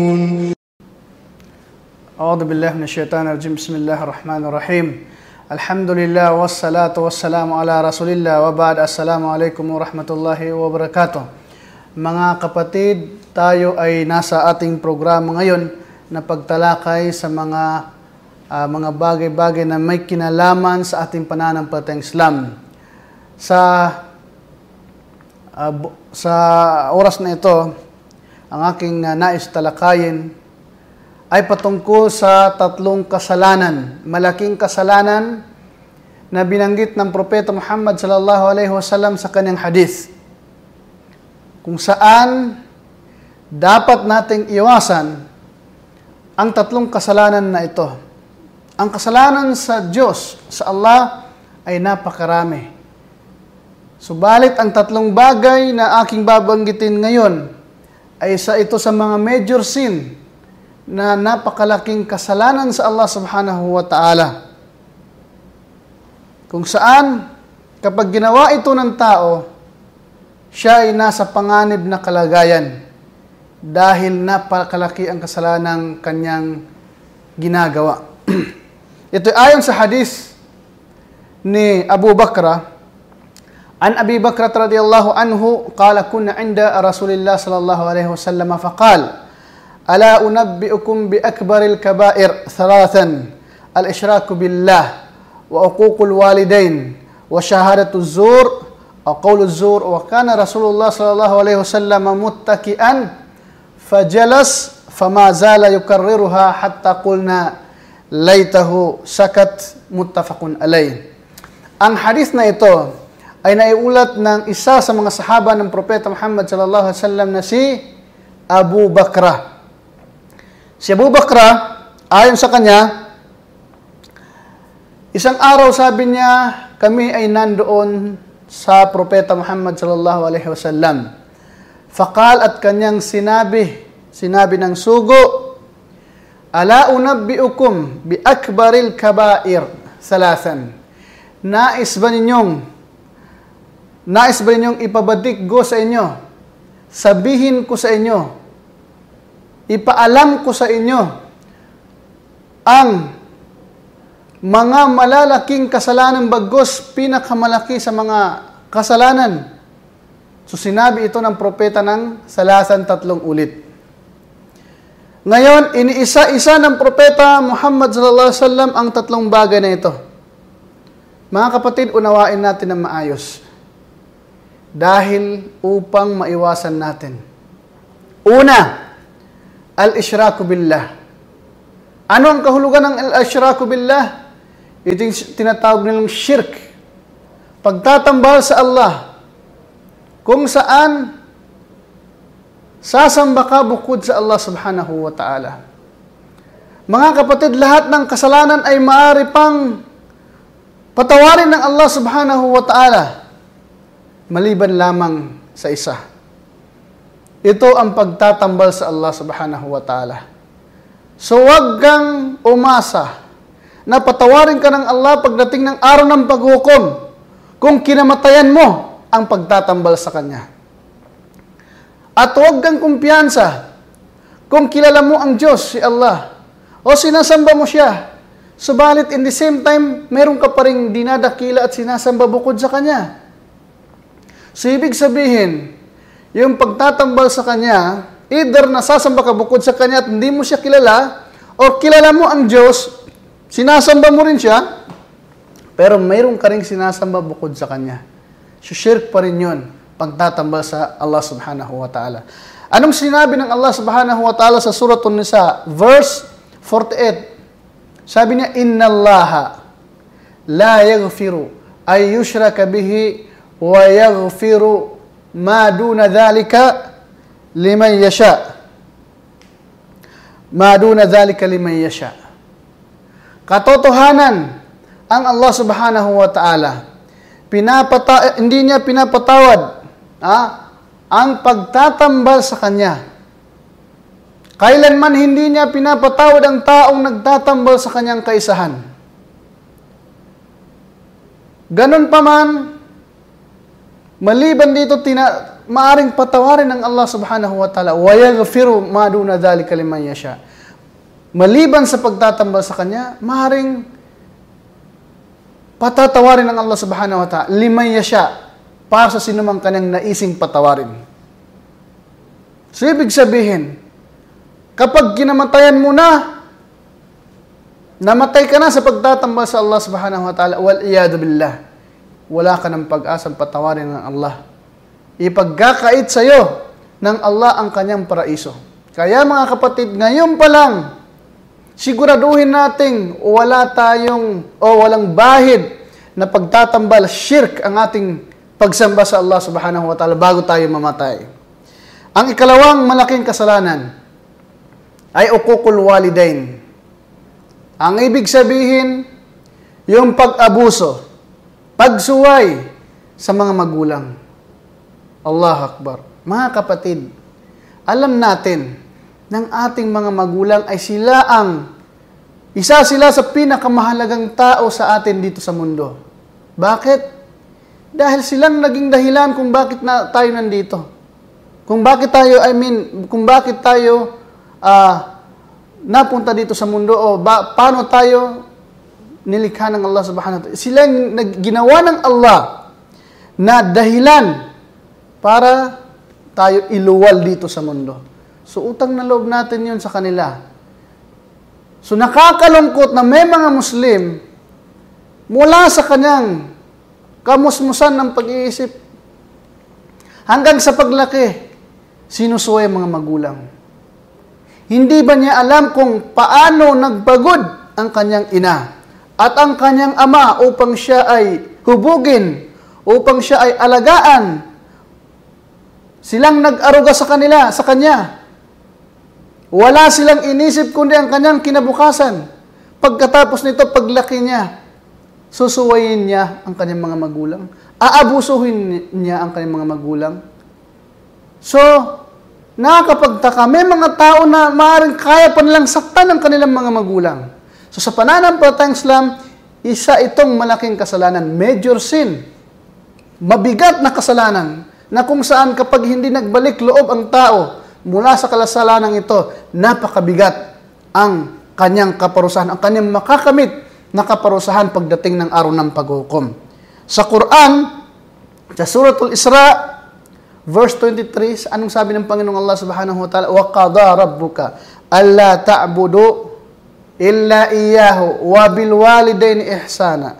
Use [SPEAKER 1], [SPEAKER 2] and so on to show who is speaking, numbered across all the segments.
[SPEAKER 1] أعوذ بالله من الشيطان الرجيم بسم الله الرحمن الرحيم الحمد لله والصلاة والسلام على رسول الله وبعد السلام عليكم ورحمة الله وبركاته. Mga kapatid, tayo ay nasa ating programa ngayon na pagtalakay sa mga bagay-bagay na may kinalaman sa ating pananampalatayang Islam. Sa oras na ito, ang aking nais talakayin ay patungkol sa tatlong kasalanan, malaking kasalanan na binanggit ng Propeta Muhammad sallallahu alaihi wasallam sa kanyang hadith, kung saan dapat nating iwasan ang tatlong kasalanan na ito. Ang kasalanan sa Diyos, sa Allah, ay napakarami. Subalit ang tatlong bagay na aking babanggitin ngayon ay ito sa mga major sin na napakalaking kasalanan sa Allah subhanahu wa ta'ala. Kung saan, kapag ginawa ito ng tao, siya ay nasa panganib na kalagayan dahil napakalaki ang kasalanang kanyang ginagawa. Ito ayon sa hadith ni Abu Bakra, an Abi Bakra radhiyallahu anhu, qala kunna 'inda Rasulillah sallallahu alaihi wasallam faqala ala unabbi'ukum bi akbaril kaba'ir thalathan al-ishraku billah wa uququl walidain wa shahadatu zur wa qawlu zur wa kana Rasulullah sallallahu alaihi wasallam muttaki'an fajalas fama zala yukarriruha hatta qulna laitahu sakat, muttafaqun alayh. Ang hadith na ito ay naiulat ng isa sa mga sahaba ng Propeta Muhammad sallallahu alaihi wasallam na si Abu Bakra. Si Abu Bakra, ayon sa kanya, isang araw sabi niya, kami ay nandoon sa Propeta Muhammad sallallahu alaihi wasallam. Faqal, at kanyang sinabi ng sugo, ala unabbi'ukum bi akbaril kaba'ir thalathan. Nais ba ninyong ipabatikgo sa inyo? Sabihin ko sa inyo, ipaalam ko sa inyo ang mga malalaking kasalanan, bagos pinakamalaki sa mga kasalanan. So sinabi ito ng propeta ng tatlong ulit. Ngayon, iniisa-isa ng propeta Muhammad sallallahu alaihi wasallam ang tatlong bagay na ito. Mga kapatid, unawain natin ng maayos. Dahil upang maiwasan natin. Una, al-ishraku billah. Ano ang kahulugan ng al-ishraku billah? Ito yung tinatawag nilang shirk. Pagtatambal sa Allah. Kung saan sasamba ka bukod sa Allah subhanahu wa ta'ala. Mga kapatid, lahat ng kasalanan ay maaari pang patawarin ng Allah subhanahu wa ta'ala, maliban lamang sa isa. Ito ang pagtatambal sa Allah subhanahu wa ta'ala. So wag kang umasa na patawarin ka ng Allah pagdating ng araw ng paghukom kung kinamatayan mo ang pagtatambal sa Kanya. At huwag kang kumpiyansa kung kilala mo ang Diyos, si Allah, o sinasamba mo siya. Subalit in the same time, meron ka pa rin dinadakila at sinasamba bukod sa Kanya. So ibig sabihin, yung pagtatambal sa Kanya, either nasasamba ka bukod sa Kanya at hindi mo siya kilala, o kilala mo ang Diyos, sinasamba mo rin siya, pero mayroon ka rin sinasamba bukod sa Kanya. So shirk pa rin yun, pagtatambal sa Allah subhanahu wa ta'ala. Anong sinabi ng Allah subhanahu wa ta'ala sa Surah An-Nisa, verse 48? Sabi niya, inna Allaha la yaghfiru ay yushraka bihi wa yaghfiru ma duna dhalika liman yasha. Ma duna dhalika liman yasha. Katotohanan, ang Allah subhanahu wa ta'ala, hindi niya pinapatawad ang pagtatambal sa Kanya. Kailanman hindi niya pinapatawad ang taong nagtatambal sa Kanyang kaisahan. Ganon pa man, maliban dito maaring patawarin ng Allah subhanahu wa ta'ala. Wa yaghfiru ma duna dhalika liman yasha. Maliban sa pagtatambal sa Kanya, maaring patatawarin ng Allah subhanahu wa ta'ala liman yasha, para sa sinumang Kanyang naising patawarin. So, ibig sabihin, kapag kinamatayan mo na, namatay ka na sa pagtatambal sa Allah subhanahu wa ta'ala, wal iyadu billah, wala ka ng pag-asang patawarin ng Allah. Ipagkakait sa iyo ng Allah ang Kanyang paraiso. Kaya mga kapatid, ngayon pa lang, siguraduhin nating walang bahid na pagtatambal, shirk ang ating pagsamba sa Allah subhanahu wa ta'ala bago tayo mamatay. Ang ikalawang malaking kasalanan ay uququl walidain. Ang ibig sabihin, yung pag-abuso, pagsuway sa mga magulang. Allahu Akbar. Mga kapatid, alam natin ng ating mga magulang ay isa sila sa pinakamahalagang tao sa atin dito sa mundo. Bakit? Dahil silang naging dahilan kung bakit tayo nandito. Kung bakit tayo napunta dito sa mundo o paano tayo nilikha ng Allah subhanahu wa ta'ala. Sila ginawa ng Allah na dahilan para tayo iluwal dito sa mundo. So, utang na loob natin yun sa kanila. So, nakakalungkot na may mga Muslim mula sa kanyang kamusmusan ng pag-iisip hanggang sa paglaki, sinusuway mga magulang. Hindi ba niya alam kung paano nagpagod ang kanyang ina at ang kanyang ama upang siya ay hubugin, upang siya ay alagaan? Silang nag-aruga sa kanya. Wala silang inisip kundi ang kanyang kinabukasan. Pagkatapos nito, paglaki niya, susuwayin niya ang kanyang mga magulang. Aabusuhin niya ang kanyang mga magulang. So, nakakapagtaka, may mga tao na maaaring kaya pa nilang saktan ang kanilang mga magulang. So, sa pananampalatayang Islam, isa itong malaking kasalanan, major sin, mabigat na kasalanan, na kung saan kapag hindi nagbalik loob ang tao mula sa kasalanan ito, napakabigat ang kanyang kaparusahan, ang kanyang makakamit na kaparusahan pagdating ng araw ng paghukom. Sa Quran, sa Suratul Isra, verse 23, anong sabi ng Panginoong Allah subhanahu wa ta'ala? Wa qada rabbuka alla ta'budu illa iyyahu wa bil walidaini ihsana.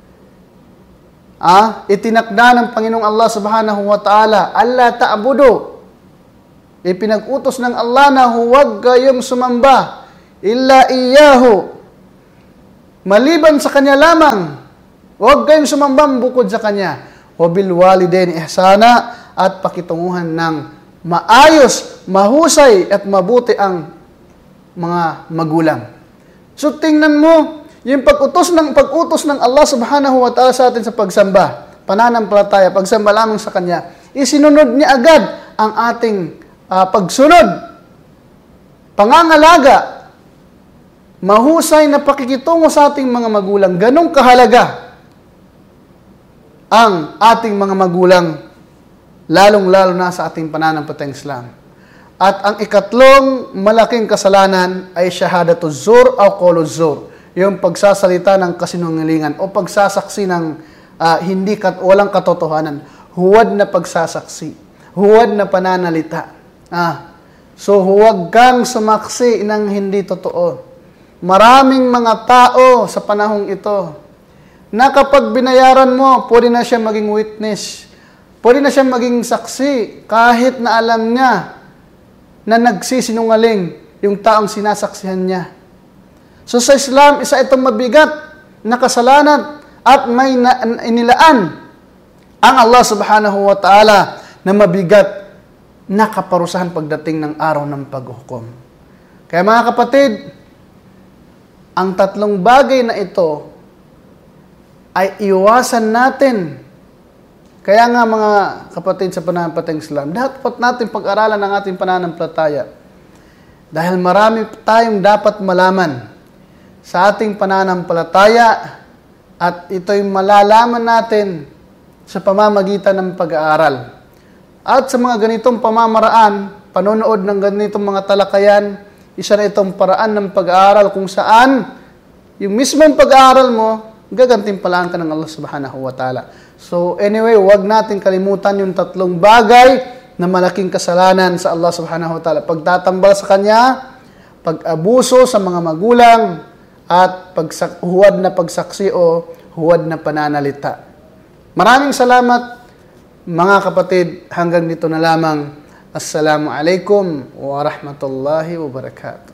[SPEAKER 1] Itinakda ng Panginoong Allah subhanahu wa ta'ala, alla ta'budu. Ipinag-utos ng Allah na huwag kayong sumamba illa iyyahu, maliban sa Kanya lamang. Huwag kayong sumamba bukod sa Kanya. Wa bil walidaini ihsana, at pakitunguhan ng maayos, mahusay at mabuti ang mga magulang. So tingnan mo, yung pag-utos ng Allah subhanahu wa ta'ala sa atin sa pagsamba, pananampalataya, pagsamba lamang sa Kanya, isinunod niya agad ang ating pagsunod, pangangalaga, mahusay na pakikitungo sa ating mga magulang. Ganong kahalaga ang ating mga magulang, lalong-lalo na sa ating pananampalatayang Islam. At ang ikatlong malaking kasalanan ay shahadatuz zur o qauluz zur, yung pagsasalita ng kasinungalingan o pagsasaksi ng walang katotohanan. Huwad na pagsasaksi, huwad na pananalita. So huwag kang sumaksi ng hindi totoo. Maraming mga tao sa panahong ito na kapag binayaran mo, pwede na siya maging witness. Pwede na siya maging saksi kahit na alam niya na nagsisinungaling yung taong sinasaksihan niya. So sa Islam, isa itong mabigat na kasalanan at may inilaan ang Allah subhanahu wa ta'ala na mabigat na kaparusahan pagdating ng araw ng paghukom. Kaya mga kapatid, ang tatlong bagay na ito ay iwasan natin. Kaya nga mga kapatid sa pananampalatayang Islam, dapat natin pag-aralan ang ating pananampalataya. Dahil marami tayong dapat malaman sa ating pananampalataya at ito'y malalaman natin sa pamamagitan ng pag-aaral. At sa mga ganitong pamamaraan, panonood ng ganitong mga talakayan, isa na itong paraan ng pag-aaral kung saan yung mismong pag-aaral mo, gagantimpalaan ka ng Allah subhanahu wa ta'ala. So anyway, huwag natin kalimutan yung 3 bagay na malaking kasalanan sa Allah subhanahu wa ta'ala. Pagtatambal sa Kanya, pag-abuso sa mga magulang, at huwad na pagsaksi o huwad na pananalita. Maraming salamat mga kapatid. Hanggang dito na lamang. Assalamu alaikum wa rahmatullahi wa barakatuh.